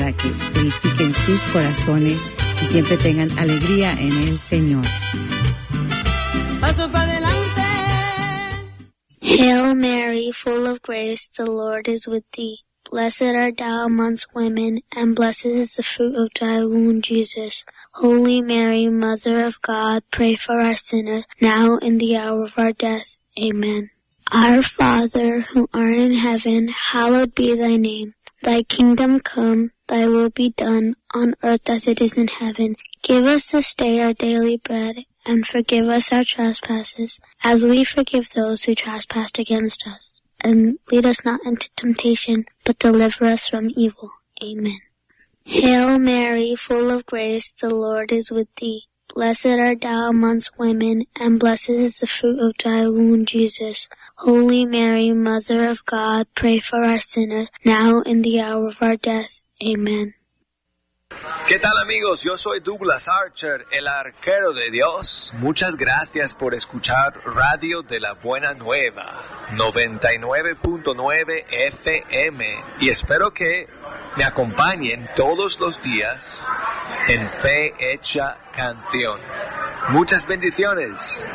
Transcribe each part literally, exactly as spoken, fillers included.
para que edifiquen sus corazones y siempre tengan alegría en el Señor. Paso para adelante. Hail Mary, full of grace, the Lord is with thee. Blessed art thou amongst women, and blessed is the fruit of thy womb, Jesus. Holy Mary, Mother of God, pray for us sinners, now and in the hour of our death. Amen. Our Father, who art in heaven, hallowed be thy name. Thy kingdom come, thy will be done, on earth as it is in heaven. Give us this day our daily bread, and forgive us our trespasses, as we forgive those who trespass against us. And lead us not into temptation, but deliver us from evil. Amen. Hail Mary, full of grace, the Lord is with thee. Blessed art thou amongst women, and blessed is the fruit of thy womb, Jesus. Holy Mary, Mother of God, pray for us sinners, now and in the hour of our death. Amen. ¿Qué tal, amigos? Yo soy Douglas Archer, el arquero de Dios. Muchas gracias por escuchar Radio de la Buena Nueva, noventa y nueve punto nueve F M, y espero que me acompañen todos los días en Fe Hecha Canción. Muchas bendiciones.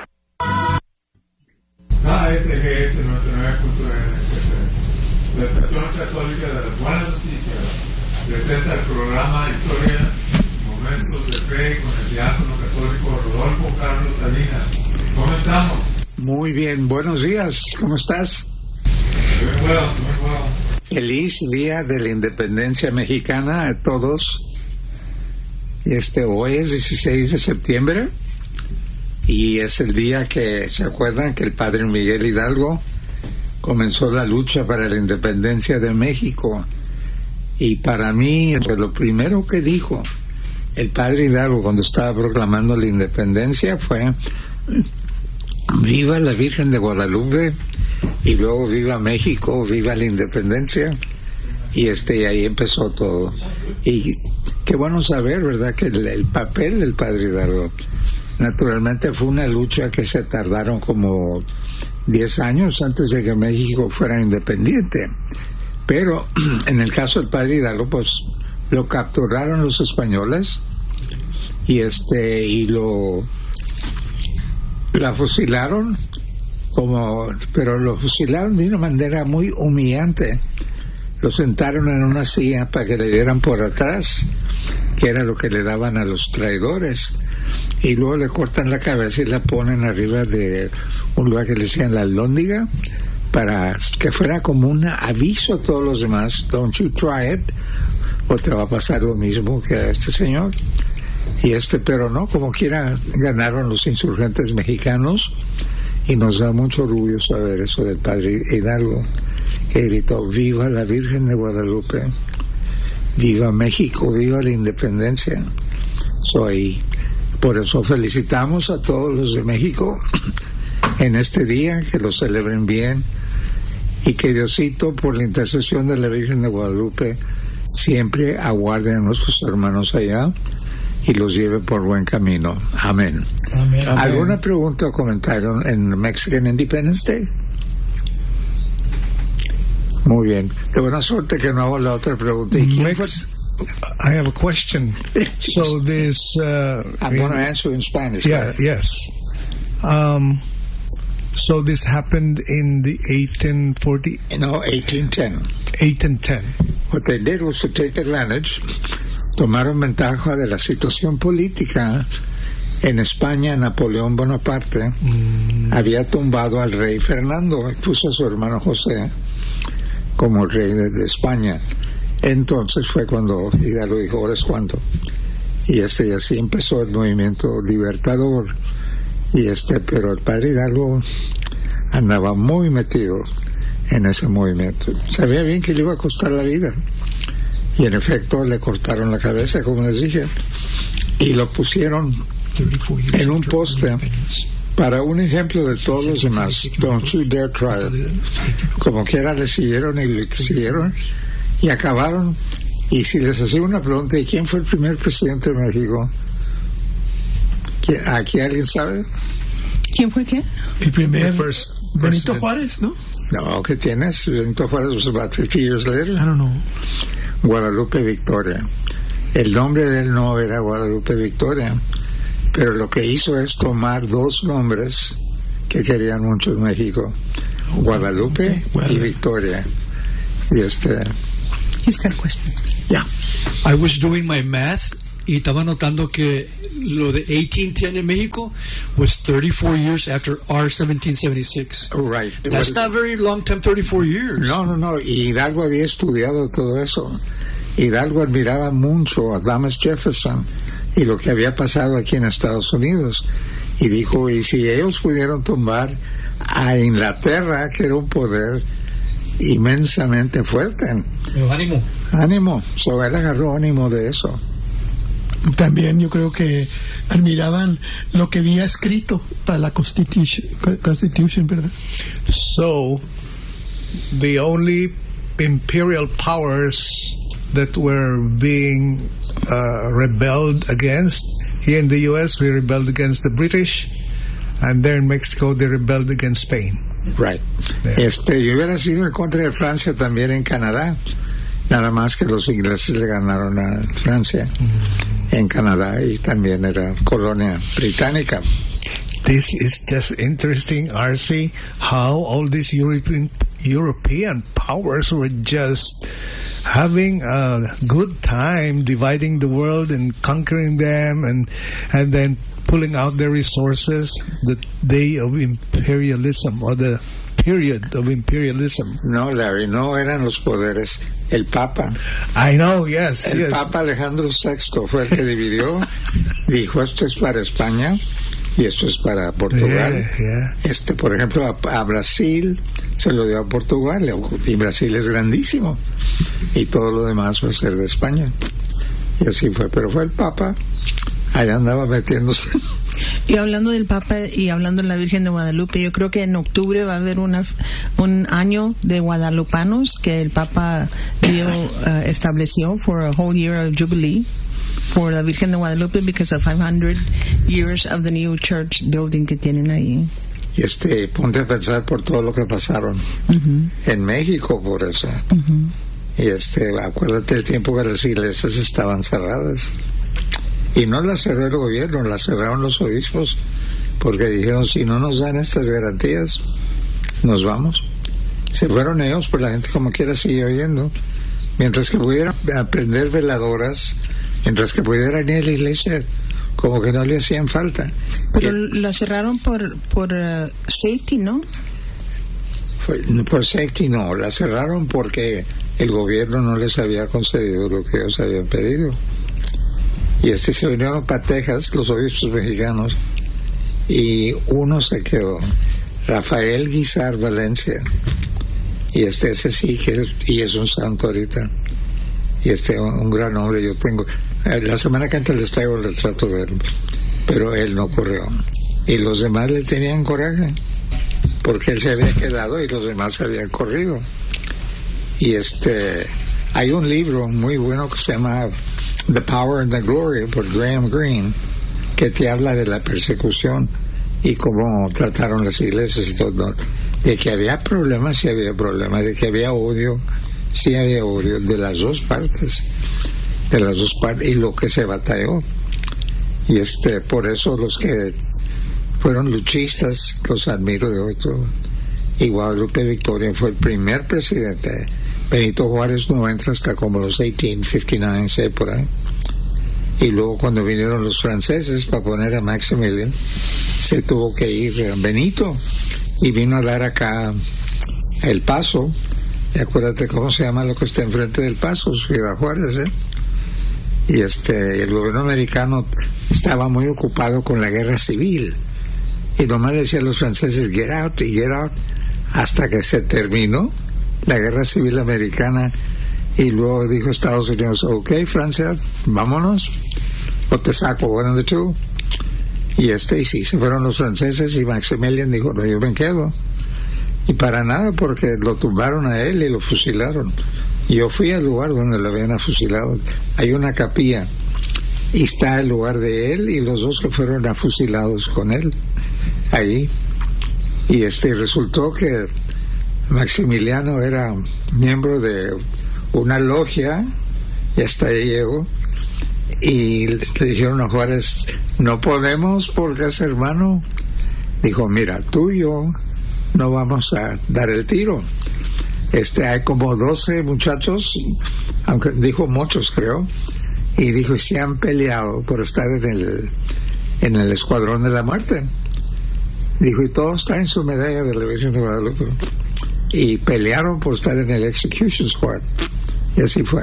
A S G S noventa y nueve punto nueve F M, la estación católica de las buenas noticias, presenta el programa Historia, Momentos de Fe con el diácono católico Rodolfo Carlos Salinas. Comenzamos. Muy bien, buenos días, ¿cómo estás? Muy bueno, muy bueno. Feliz Día de la Independencia Mexicana a todos. Y este hoy es dieciséis de septiembre y es el día que se acuerdan que el padre Miguel Hidalgo comenzó la lucha para la independencia de México. Y para mí, lo primero que dijo el padre Hidalgo cuando estaba proclamando la independencia fue: viva la Virgen de Guadalupe, y luego viva México, viva la independencia. Y este y ahí empezó todo. Y qué bueno saber, ¿verdad?, que el, el papel del padre Hidalgo, naturalmente fue una lucha que se tardaron como diez años antes de que México fuera independiente. Pero en el caso del padre Hidalgo, pues lo capturaron los españoles y este y lo la fusilaron, como pero lo fusilaron de una manera muy humillante. Lo sentaron en una silla para que le dieran por atrás, que era lo que le daban a los traidores, y luego le cortan la cabeza y la ponen arriba de un lugar que le decían la Alhóndiga, para que fuera como un aviso a todos los demás: don't you try it, o te va a pasar lo mismo que a este señor. Y este, pero no, como quiera, ganaron los insurgentes mexicanos, y nos da mucho orgullo saber eso del padre Hidalgo, que gritó: viva la Virgen de Guadalupe, viva México, viva la independencia. Soy, por eso felicitamos a todos los de México en este día, que lo celebren bien, y que Diosito, por la intercesión de la Virgen de Guadalupe, siempre aguarde a nuestros hermanos allá y los lleve por buen camino. Amén. Amén. ¿Alguna pregunta o comentario en Mexican Independence Day? Muy bien. De buena suerte que no hago la otra pregunta. ¿Y quién fue? I have a question. So this... Uh, I'm going to answer in Spanish. Yeah, yes. Um... So this happened in the eighteen forty? No, eighteen ten. eighteen ten. What they did was to take advantage, tomaron ventaja de la situación política. En España, Napoleón Bonaparte mm. había tumbado al rey Fernando y puso a su hermano José como rey de España. Entonces fue cuando Hidalgo dijo: ahora es cuando. Y este, y así empezó el movimiento libertador. Y este, pero el padre Hidalgo andaba muy metido en ese movimiento. Sabía bien que le iba a costar la vida. Y en efecto le cortaron la cabeza, como les dije, y lo pusieron en un poste para un ejemplo de todos los demás. Don't you dare try it. Como quiera le siguieron y le siguieron y acabaron. Y si les hacía una pregunta: ¿y quién fue el primer presidente de México? ¿Aquí alguien sabe? ¿Quién fue qué? El primer Benito president. Juárez, ¿no? No, ¿qué tienes? Benito Juárez was about fifty years later. I don't know. Guadalupe Victoria. El nombre de él no era Guadalupe Victoria, pero lo que hizo es tomar dos nombres que querían mucho en México, Guadalupe well, y Victoria. Y este... He's got a question. Yeah. I was doing my math y estaba notando que lo de eighteen ten en México was thirty-four years after our seventeen seventy-six. Right. That's well, not very long time, thirty-four years. No, no, no. Y Hidalgo había estudiado todo eso. Hidalgo admiraba mucho a Thomas Jefferson y lo que había pasado aquí en Estados Unidos. Y dijo, y si ellos pudieron tumbar a Inglaterra, que era un poder inmensamente fuerte. Pero ánimo. Ánimo. So él agarró ánimo de eso. También yo creo que admiraban lo que había escrito para la Constitution, Constitution, ¿verdad? So, the only imperial powers that were being uh, rebelled against, here in the U S we rebelled against the British, and there in Mexico they rebelled against Spain. Right. Yeah. Este, yo hubiera sido en contra de Francia también en Canadá, nada más que los ingleses le ganaron a Francia mm-hmm. en Canadá, y también era colonia británica. This is just interesting, R C, how all these European European powers were just having a good time dividing the world and conquering them, and and then pulling out their resources. The day of imperialism, or the period of imperialism. No, Larry, no eran los poderes. El Papa. I know, yes. El yes. Papa Alejandro sexto fue el que dividió. Dijo, esto es para España y esto es para Portugal. Yeah, yeah. Este, por ejemplo, a, a Brasil se lo dio a Portugal, y Brasil es grandísimo, y todo lo demás va a ser de España. Y así fue, pero fue el Papa, allá andaba metiéndose. Y hablando del Papa y hablando de la Virgen de Guadalupe, yo creo que en octubre va a haber una, un año de guadalupanos que el Papa dio, uh, estableció for a whole year of Jubilee for la Virgen de Guadalupe because of five hundred years of the new church building que tienen ahí. Y este, ponte a pensar por todo lo que pasaron uh-huh. en México por eso. Uh-huh. Y este, acuérdate el tiempo que las iglesias estaban cerradas. Y no las cerró el gobierno, las cerraron los obispos, porque dijeron, si no nos dan estas garantías, nos vamos. Se fueron ellos, pero la gente como quiera sigue oyendo. Mientras que pudieran aprender veladoras, mientras que pudieran ir a la iglesia, como que no le hacían falta. Pero y, la cerraron por por uh, safety, ¿no? Fue, por safety no, la cerraron porque el gobierno no les había concedido lo que ellos habían pedido. Y este se vinieron para Texas, los obispos mexicanos, y uno se quedó, Rafael Guizar Valencia, y este ese sí que es, y es un santo ahorita, y este un, un gran hombre. Yo tengo, la semana que antes les traigo el retrato de él, pero él no corrió, y los demás le tenían coraje porque él se había quedado y los demás se habían corrido. Y este hay un libro muy bueno que se llama The Power and the Glory por Graham Greene, que te habla de la persecución y cómo trataron las iglesias y todo. De que había problemas, sí había problemas, de que había odio, sí había odio, de las dos partes, de las dos partes, y lo que se batalló. Y este, por eso los que fueron luchistas los admiro de otro. Y Guadalupe Victoria fue el primer presidente. Benito Juárez no entra hasta como los dieciocho cincuenta y nueve, sé por ahí. Y luego cuando vinieron los franceses para poner a Maximilian, se tuvo que ir Benito y vino a dar acá El Paso. Y acuérdate cómo se llama lo que está enfrente del Paso, Ciudad Juárez, ¿eh? Y este, el gobierno americano estaba muy ocupado con la guerra civil. Y nomás le decía a los franceses, get out y get out, hasta que se terminó la guerra civil americana. Y luego dijo Estados Unidos, ok, Francia, vámonos, o te saco, one of the two. Y este, y sí, se fueron los franceses, y Maximilian dijo, no, yo me quedo. Y para nada, porque lo tumbaron a él y lo fusilaron. Y yo fui al lugar donde lo habían fusilado. Hay una capilla, y está el lugar de él y los dos que fueron fusilados con él, ahí. Y este, resultó que Maximiliano era miembro de una logia y hasta ahí llegó. Y le dijeron a Juárez, no podemos porque es hermano. Dijo, mira, tú y yo no vamos a dar el tiro. Este, hay como doce muchachos, aunque dijo muchos creo, y dijo, se han peleado por estar en el, en el escuadrón de la muerte. Dijo, y todos traen su medalla de la Virgen de Guadalupe. Y pelearon por estar en el Execution Squad. Y así fue.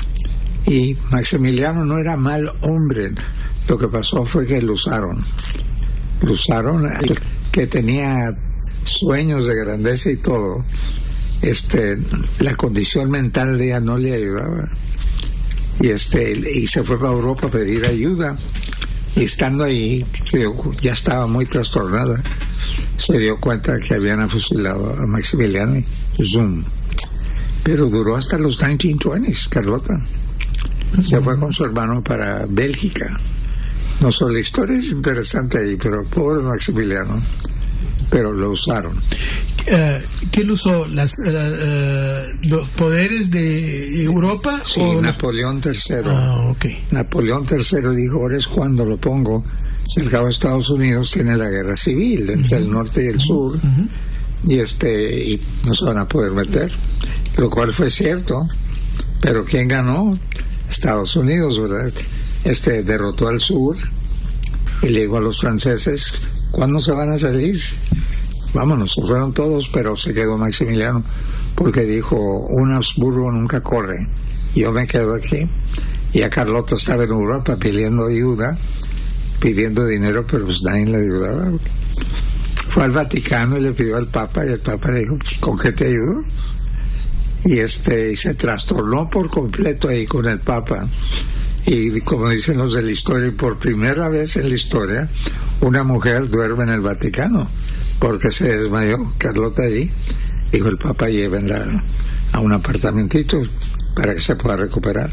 Y Maximiliano no era mal hombre. Lo que pasó fue que lo usaron. Lo usaron, que tenía sueños de grandeza y todo. Este, la condición mental de ella no le ayudaba. Y este, y se fue para Europa a pedir ayuda. Y estando ahí, ya estaba muy trastornada. Se dio cuenta que habían afusilado a Maximiliano y zoom. Pero duró hasta los nineteen twenties, Carlota. Se fue con su hermano para Bélgica. No solo la historia es interesante ahí, pero pobre Maximiliano. Pero lo usaron. Uh, ¿Quién usó? Las, uh, uh, ¿Los poderes de Europa? Sí, o Napoleón tercero. Ah, okay. Napoleón tercero dijo, ahora es cuando lo pongo. Cerca de Estados Unidos tiene la guerra civil entre uh-huh. el norte y el sur. Uh-huh. Y este y no se van a poder meter. Lo cual fue cierto. Pero ¿quién ganó? Estados Unidos, ¿verdad? Este derrotó al sur y le dijo a los franceses, ¿cuándo se van a salir? Vámonos, se fueron todos, pero se quedó Maximiliano porque dijo, un Habsburgo nunca corre, yo me quedo aquí. Y a Carlota estaba en Europa pidiendo ayuda, pidiendo dinero, pero pues nadie le ayudaba. Fue al Vaticano y le pidió al Papa, y el Papa le dijo, pues, ¿con qué te ayudo? Y este y se trastornó por completo ahí con el Papa. Y como dicen los de la historia, y por primera vez en la historia una mujer duerme en el Vaticano porque se desmayó Carlota allí. Dijo el Papa, llévenla a un apartamentito para que se pueda recuperar.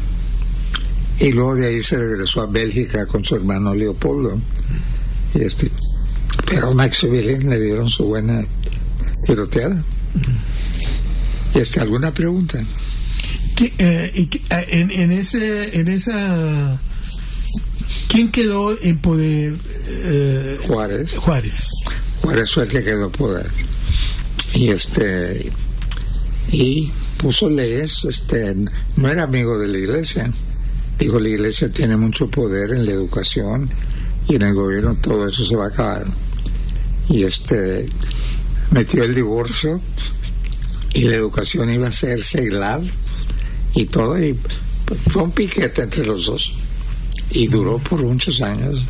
Y luego de ahí se regresó a Bélgica con su hermano Leopoldo. Y este pero Maximiliano le dieron su buena tiroteada. ¿Y este, alguna pregunta? ¿Qué, eh, en, en ese en esa ¿quién quedó en poder? Eh, Juárez. Juárez. Juárez fue el que quedó en poder. Y este y puso leyes. Este no era amigo de la iglesia. Dijo, la iglesia tiene mucho poder en la educación y en el gobierno, todo eso se va a acabar. Y este metió el divorcio y la educación iba a ser seglar y todo, y fue un piquete entre los dos y duró por muchos años.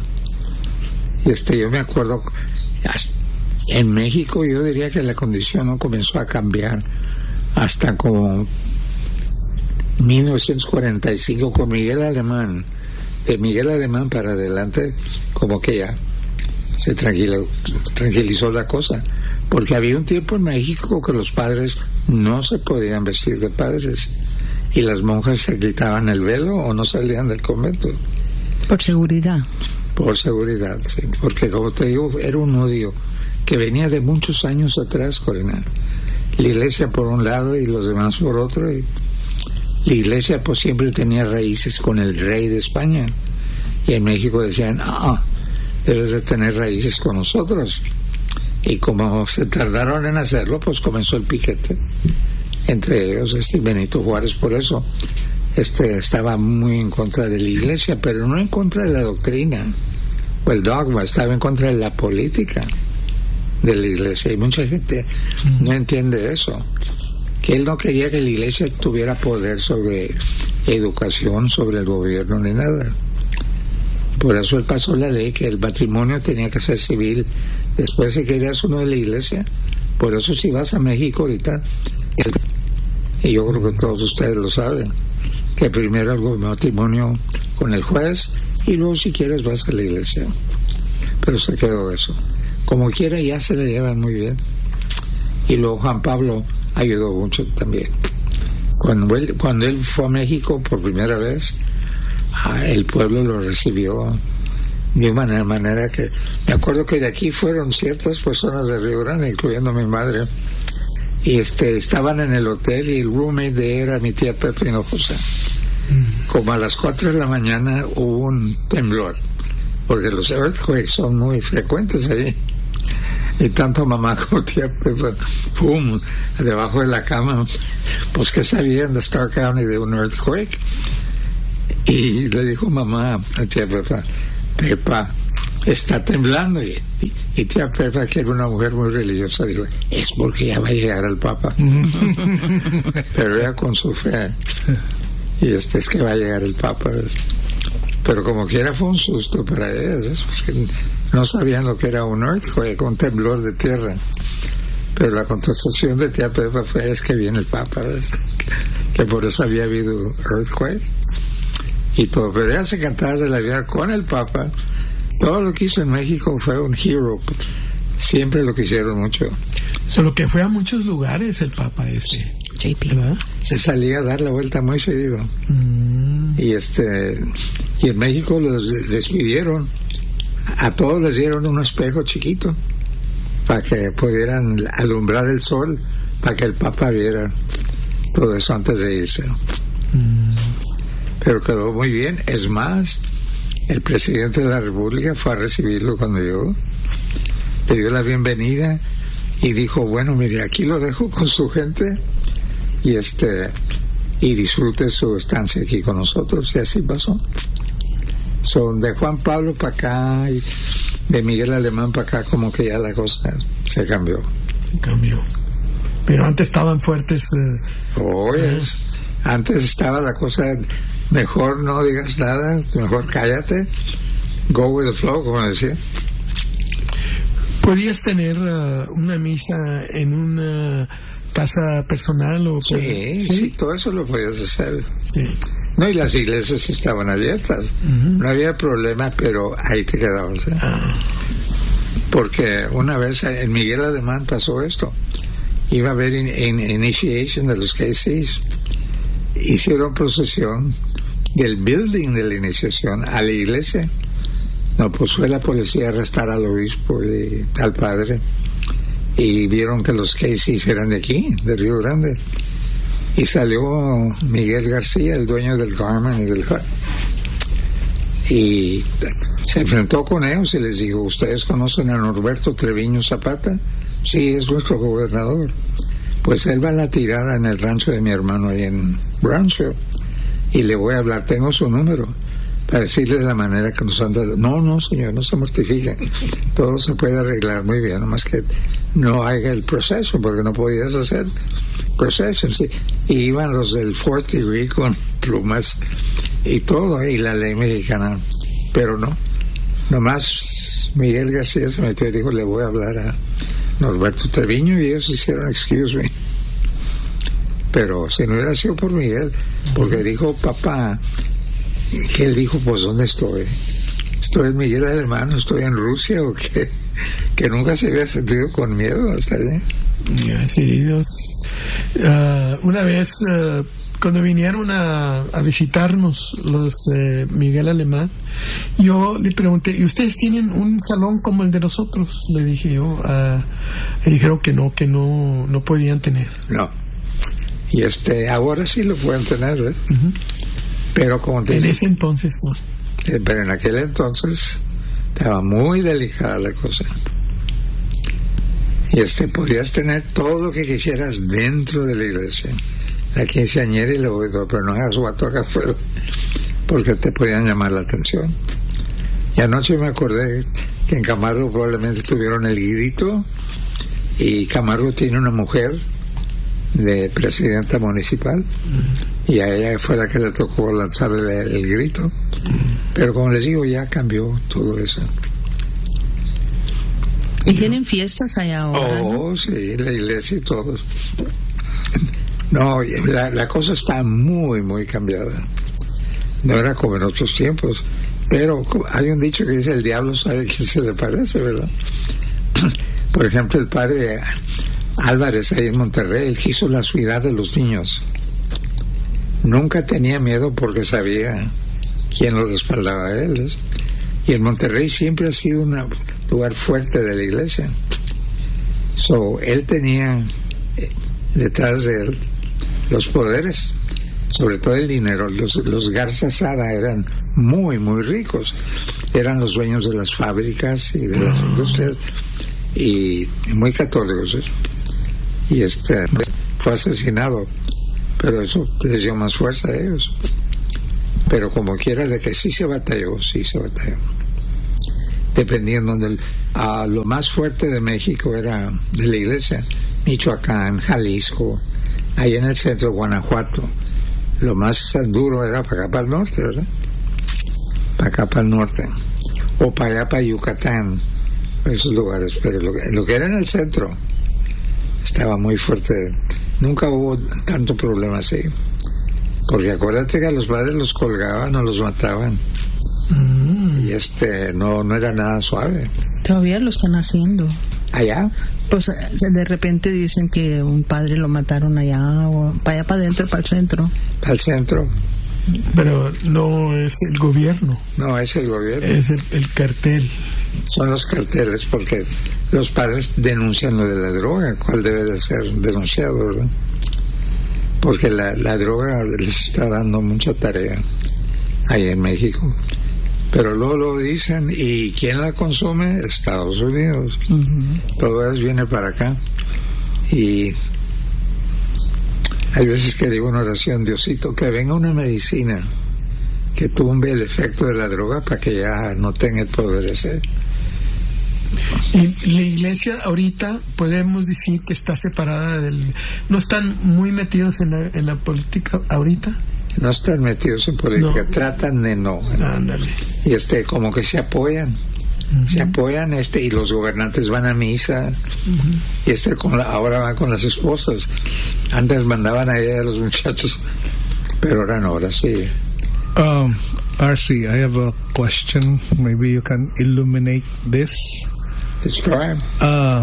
Y este yo me acuerdo, en México yo diría que la condición no comenzó a cambiar hasta como mil novecientos cuarenta y cinco con Miguel Alemán. De Miguel Alemán para adelante como que ya se tranquilizó, tranquilizó la cosa, porque había un tiempo en México que los padres no se podían vestir de padres y las monjas se quitaban el velo o no salían del convento. Por seguridad. Por seguridad, sí. Porque como te digo, era un odio que venía de muchos años atrás, Corina. La iglesia por un lado y los demás por otro. Y la iglesia pues siempre tenía raíces con el rey de España. Y en México decían, ah, debes de tener raíces con nosotros. Y como se tardaron en hacerlo, pues comenzó el piquete entre ellos. Este Benito Juárez por eso este estaba muy en contra de la iglesia, pero no en contra de la doctrina o el dogma, estaba en contra de la política de la iglesia, y mucha gente mm. no entiende eso, que él no quería que la iglesia tuviera poder sobre educación, sobre el gobierno ni nada. Por eso él pasó la ley que el matrimonio tenía que ser civil después de que eras uno de la iglesia. Por eso si vas a México ahorita, y yo creo que todos ustedes lo saben, que primero el matrimonio con el juez y luego si quieres vas a la iglesia. Pero se quedó eso. Como quiera ya se le llevan muy bien. Y luego Juan Pablo ayudó mucho también. Cuando él, cuando él fue a México por primera vez, el pueblo lo recibió de una manera que... Me acuerdo que de aquí fueron ciertas personas de Río Grande, incluyendo mi madre, y este estaban en el hotel y el roommate de era mi tía Pepe Hinojosa. Como a las cuatro de la mañana hubo un temblor, porque los earthquakes son muy frecuentes ahí. Y tanto mamá como tía Pepa, pum, debajo de la cama, pues que sabían de Stark County de un earthquake. Y le dijo mamá a tía Pepa, Pepa, está temblando. Y, y, y tía Pepa, que era una mujer muy religiosa, dijo, es porque ya va a llegar el Papa. Pero ella con su fe, y este es que va a llegar el Papa. Pero como quiera fue un susto para ellas, porque no sabían lo que era un earthquake, un temblor de tierra. Pero la contestación de tía Pepa fue, es que viene el Papa, ¿ves? Que por eso había habido earthquake y todo. Pero ella se cantaba de la vida con el Papa. Todo lo que hizo en México fue un hero. Siempre lo quisieron mucho. Solo que fue a muchos lugares el Papa ese. J P, ¿verdad? Se salía a dar la vuelta muy seguido. Mm. Y este y en México los despidieron. A todos les dieron un espejo chiquito para que pudieran alumbrar el sol, para que el Papa viera todo eso antes de irse. Mm. Pero quedó muy bien. Es más, el presidente de la República fue a recibirlo cuando llegó, le dio la bienvenida y dijo, bueno, mire, aquí lo dejo con su gente y este y disfrute su estancia aquí con nosotros. Y así pasó. Son de Juan Pablo para acá y de Miguel Alemán para acá, como que ya la cosa se cambió. Se cambió. Pero antes estaban fuertes. Eh, oh, yes. Antes estaba la cosa, mejor no digas nada, mejor cállate, go with the flow, como decía. ¿Podías tener uh, una misa en una casa personal? O sí, sí, sí, todo eso lo podías hacer. Sí. No, y las iglesias estaban abiertas. Uh-huh. No había problema, pero ahí te quedabas. ¿eh? Ah. Porque una vez en Miguel Alemán pasó esto. Iba a haber in, in, initiation de los K Cs. Hicieron procesión del building de la iniciación a la iglesia. No, pues fue la policía a arrestar al obispo y al padre. Y vieron que los K Cs eran de aquí, de Río Grande. Y salió Miguel García, el dueño del Garmin y del Hut. Y se enfrentó con ellos y les dijo, ¿ustedes conocen a Norberto Treviño Zapata? Sí, es nuestro gobernador. Pues él va a la tirada en el rancho de mi hermano ahí en Brownsville. Y le voy a hablar, tengo su número, para decirle de la manera que nos han dado. No, no, señor, no se mortifiquen. Todo se puede arreglar muy bien, nomás que no haga el proceso, porque no podías hacer procesos. Sí. Y iban los del fourth degree con plumas y todo, y la ley mexicana. Pero no, nomás Miguel García se metió y dijo, le voy a hablar a Norberto Treviño, y ellos hicieron excuse me. Pero si no hubiera sido por Miguel, porque dijo papá, que él dijo, pues ¿dónde estoy? ¿Estoy en Miguel Alemán? ¿Estoy en Rusia o qué? Que nunca se había sentido con miedo, ¿está bien? Yeah, sí, Dios. Uh, una vez, uh, cuando vinieron a, a visitarnos los uh, Miguel Alemán, yo le pregunté, ¿y ustedes tienen un salón como el de nosotros? Le dije yo. Uh, y dijeron que no, que no, no podían tener. No. Y este, ahora sí lo pueden tener, ¿eh? Uh-huh. Pero como te en dice, ese entonces no. Eh, pero en aquel entonces estaba muy delicada la cosa. Y este, podías tener todo lo que quisieras dentro de la iglesia, la quinceañera y luego todo, pero no hagas guato acá afuera, porque te podían llamar la atención. Y anoche me acordé que en Camargo probablemente tuvieron el grito, y Camargo tiene una mujer de presidenta municipal, uh-huh. y a ella fue la que le tocó lanzar el, el grito, uh-huh. pero como les digo, ya cambió todo eso. ¿Y tienen fiestas allá ahora? Oh, ¿no? Sí, la iglesia y todo. No, la, la cosa está muy, muy cambiada. No era como en otros tiempos, pero hay un dicho que dice, el diablo sabe quién se le parece, ¿verdad? Por ejemplo, el padre Álvarez ahí en Monterrey, él quiso la ciudad de los niños. Nunca tenía miedo porque sabía quién lo respaldaba a él, ¿eh? Y en Monterrey siempre ha sido un lugar fuerte de la iglesia. So, él tenía eh, detrás de él los poderes. sobre todo el dinero. Los, los Garza Sada eran muy, muy ricos. Eran los dueños de las fábricas y de las industrias, y, y muy católicos. ¿eh? Y este fue asesinado, pero eso les dio más fuerza a ellos. Pero como quiera, de que sí se batalló, sí se batalló. Dependiendo del... Uh, lo más fuerte de México era de la iglesia, Michoacán, Jalisco, ahí en el centro, Guanajuato. Lo más duro era para acá, para el norte, ¿verdad? Para acá, para el norte. O para allá, para Yucatán, esos lugares. Pero lo que, lo que era en el centro estaba muy fuerte. Nunca hubo tanto problema así. Porque acuérdate que a los padres los colgaban o los mataban. Mm. Y este, no, no era nada suave. Todavía lo están haciendo. ¿Allá? Pues de repente dicen que un padre lo mataron allá, o para allá, para adentro, para el centro. Para el centro. Pero no es el gobierno. No, es el gobierno. Es el, el cartel. Son los carteles, porque los padres denuncian lo de la droga, cuál debe de ser denunciado, ¿verdad? Porque la, la droga les está dando mucha tarea ahí en México. Pero luego lo dicen, ¿y quién la consume? Estados Unidos. Uh-huh. Todo eso viene para acá. Y hay veces que digo una oración: Diosito, que venga una medicina que tumbe el efecto de la droga para que ya no tenga el poder ese. Y la iglesia ahorita podemos decir que está separada del... ¿No están muy metidos en la, en la política ahorita? No están metidos en política, no. Tratan de no. Ándale. Y este, como que se apoyan. Uh-huh. Se apoyan, este, y los gobernantes van a misa. Uh-huh. Y este, con la, ahora van con las esposas. Antes mandaban a ella a los muchachos, pero ahora no, ahora sí. Um, R C, I have a question. Maybe you can illuminate this. It's correct. Uh,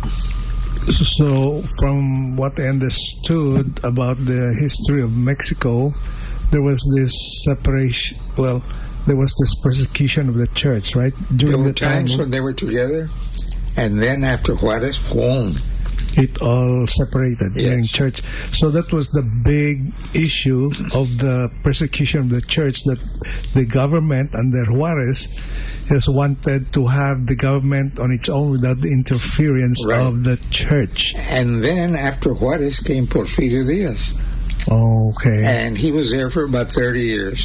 so, from what I understood about the history of Mexico, there was this separation. Well, there was this persecution of the church, right? During there were the times when they were together, and then after Juarez, boom, it all separated yes. in church. So that was the big issue of the persecution of the church, that the government under Juarez has wanted to have the government on its own without the interference right. of the church. And then after Juarez came Porfirio Diaz. Okay. And he was there for about thirty years.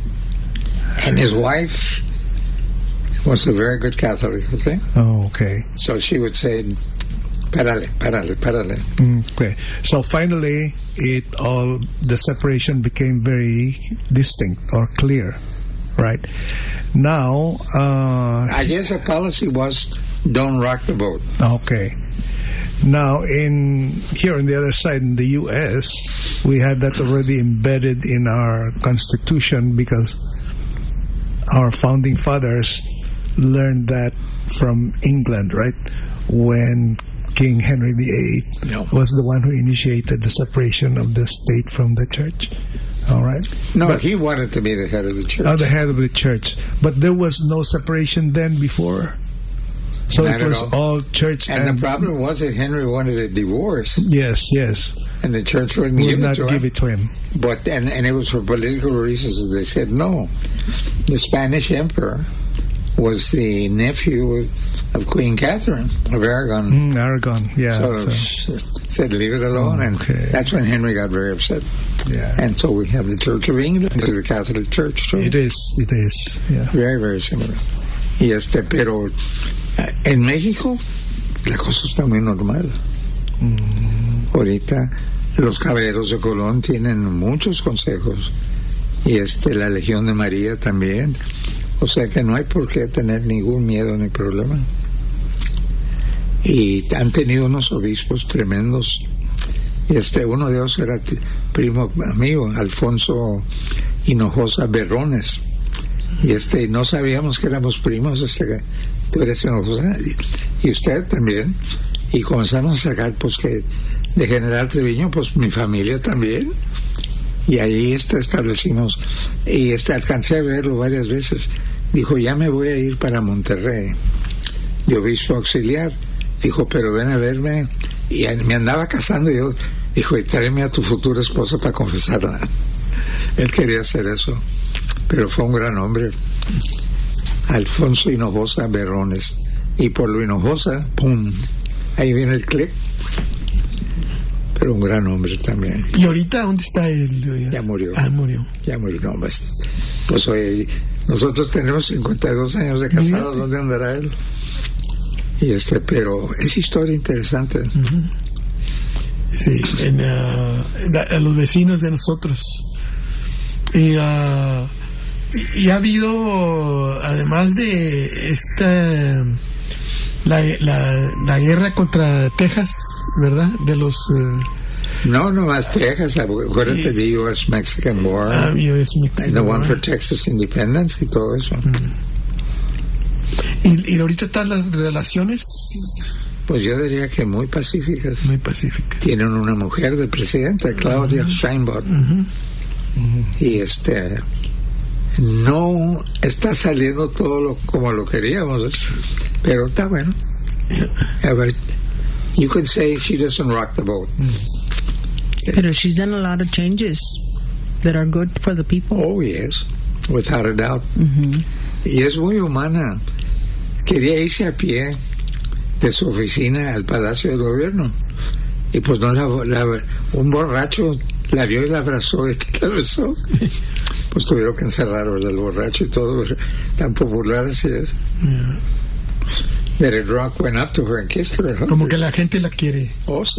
And his wife was a very good Catholic, okay? Oh, okay. So she would say, Párale, párale, párale. Okay. So finally, it all, the separation became very distinct or clear, right? Now, uh, I guess the policy was don't rock the boat. Okay. Now, in here on the other side, in the U S, we had that already embedded in our Constitution, because our founding fathers learned that from England, right? When King Henry the Eighth no. was the one who initiated the separation of the state from the church. All right? No, but, he wanted to be the head of the church. Oh, the head of the church. But there was no separation then before. So Not it was all. all church. And, and the problem was that Henry wanted a divorce. Yes, yes. And the church wouldn't Would give, not it, to give him. it to him. But and, and it was for political reasons. They said no. The Spanish emperor was the nephew of Queen Catherine of Aragon. Mm, Aragon, yeah. So, so said leave it alone, oh, okay. And that's when Henry got very upset. Yeah. And so we have the Church of England, the Catholic Church too. It is, it is. Yeah. Very, very similar. Y este, pero en México la cosa está muy normal. Mm. Ahorita los caballeros de Colón tienen muchos consejos, y este la Legión de María también. O sea que no hay por qué tener ningún miedo ni problema. Y han tenido unos obispos tremendos. Y este, uno de ellos era primo amigo, Alfonso Hinojosa Berrones. Y este, no sabíamos que éramos primos, este, tú eres Hinojosa, y, y usted también. Y comenzamos a sacar, pues, que de General Treviño, pues mi familia también. Y ahí este, establecimos, y este, alcancé a verlo varias veces. Dijo, ya me voy a ir para Monterrey, de obispo auxiliar. Dijo, pero ven a verme. Y me andaba casando, y yo, dijo, y tráeme a tu futura esposa para confesarla. Él quería hacer eso, pero fue un gran hombre. Alfonso Hinojosa Berrones. Y por lo Hinojosa, ¡pum! Ahí viene el clic. Pero un gran hombre también. ¿Y ahorita dónde está él? Ya murió. Ah, murió. Ya murió, no, pues, pues hoy nosotros tenemos cincuenta y dos años de casados, ¿dónde andará él? Y este, pero es historia interesante. Uh-huh. Sí, en, uh, a los vecinos de nosotros. Y, uh, y ha habido, además de esta, la, la, la guerra contra Texas, ¿verdad? De los... Uh, no, no más Texas. Acuérdate de U S Mexican War. Ah, U S Mexican the War. one for Texas Independence y todo eso. Mm. ¿Y, y ahorita están las relaciones? Pues yo diría que muy pacíficas. Muy pacíficas. Tienen una mujer de presidenta, Claudia uh-huh. Sheinbaum. Uh-huh. Uh-huh. Y este... no está saliendo todo lo, como lo queríamos, pero está bueno. A ver, you could say she doesn't rock the boat. Pero she's done a lot of changes that are good for the people. Oh, yes, without a doubt. Mm-hmm. Y es muy humana. Quería irse a pie de su oficina al Palacio del Gobierno. Y pues no la, la un borracho la vio y la abrazó y la besó. Pues tuvieron que encerrar al borracho y todo. Tan popular así es. Yeah. That a drunk went up to her and kissed her. Como que la gente la quiere. Oh, sí.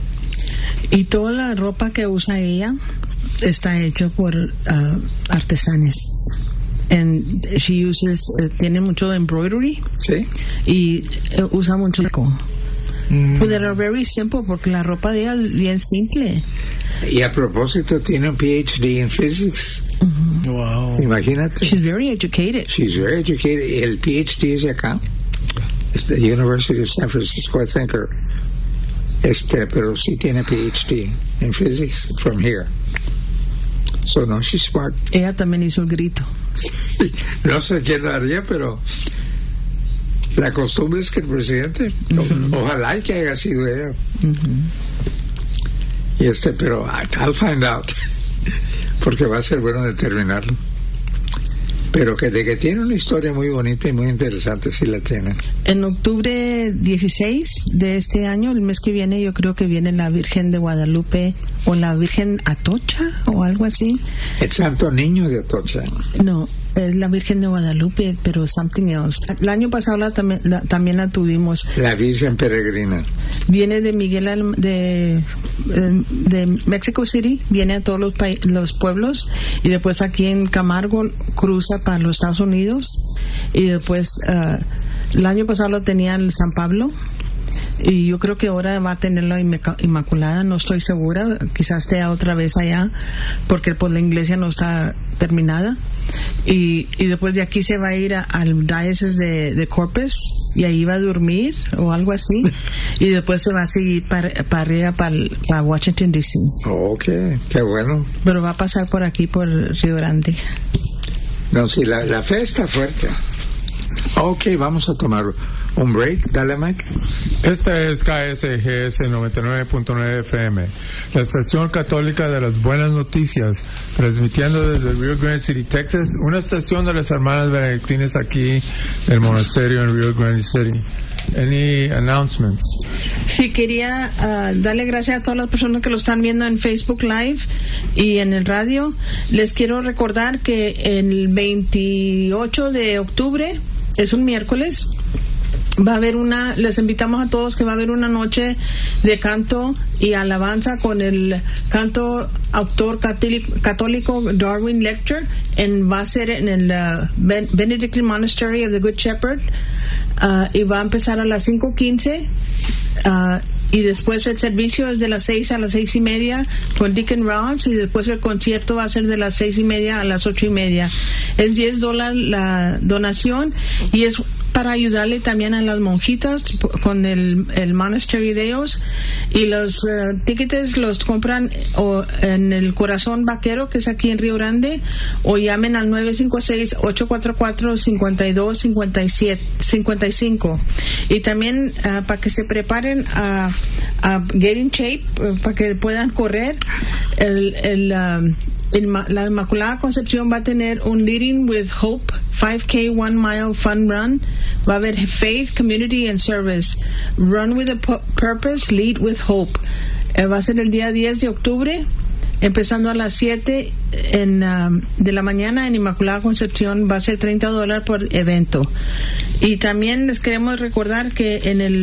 Y toda la ropa que usa ella está hecha por uh, artesanes. And she uses, uh, tiene mucho embroidery. Sí. Y uh, usa mucho eco. Mm. But they're very simple, porque la ropa de ella es bien simple. Y a propósito, tiene un P H D en physics. Mm-hmm. Wow. Imagínate. She's very educated. She's very educated. El P H D es de acá. Es de University of San Francisco, I think. Or, este, pero sí tiene P H D en physics from here. So, no, she's smart. Ella también hizo el grito. No sé quién lo haría, pero la costumbre es que el presidente, mm-hmm. ojalá y que haya sido ella. Mm-hmm. Y este, pero I'll find out, porque va a ser bueno determinarlo. Pero que de que tiene una historia muy bonita y muy interesante, sí la tiene. En octubre dieciséis de este año, el mes que viene, yo creo que viene la Virgen de Guadalupe o la Virgen Atocha o algo así. El Santo Niño de Atocha. No, es la Virgen de Guadalupe, pero something else. El año pasado la, también, la, también la tuvimos. La Virgen Peregrina. Viene de Miguel de, de Mexico City, viene a todos los, los pueblos y después aquí en Camargo cruza para los Estados Unidos y después uh, el año pasado lo tenía en San Pablo y yo creo que ahora va a tener la Inmaculada, no estoy segura, quizás esté otra vez allá porque pues la iglesia no está terminada y, y después de aquí se va a ir a, al diócesis de, de Corpus y ahí va a dormir o algo así y después se va a seguir para, para arriba para, para Washington D C. Ok, qué bueno. Pero va a pasar por aquí por Río Grande. No, sí, la, la fe está fuerte. Ok, vamos a tomar un break. Dale, Mike. Esta es K S G S noventa y nueve punto nueve F M, la estación católica de las buenas noticias, transmitiendo desde Rio Grande City, Texas, una estación de las hermanas benedictinas aquí del monasterio en Rio Grande City. Any announcements? Sí, quería uh, darle gracias a todas las personas que lo están viendo en Facebook Live y en el radio. Les quiero recordar que el veintiocho de octubre es un miércoles. Va a haber una, les invitamos a todos que va a haber una noche de canto y alabanza con el canto autor católico Darwin Lecter, en, va a ser en el uh, Ben- Benedictine Monastery of the Good Shepherd. Uh, y va a empezar a las cinco quince uh, y después el servicio es de las seis a las seis y media con Deacon Ross y después el concierto va a ser de las seis y media a las ocho y media. Es diez dólares la donación y es para ayudarle también a las monjitas con el, el monastery de ellos y los uh, tickets los compran o en el Corazón Vaquero que es aquí en Río Grande o llamen al nueve cinco seis, ocho cuatro cuatro, cinco dos cinco siete, cinco cinco y también uh, para que se preparen a, a get in shape uh, para que puedan correr el, el um, la Inmaculada Concepción va a tener un Leading with Hope five K one mile fun run. Va a haber Faith, Community and Service. Run with a Purpose, Lead with Hope. Eh, va a ser el día diez de octubre, empezando a las siete en, um, de la mañana en Inmaculada Concepción. Va a ser treinta dólares por evento. Y también les queremos recordar que en el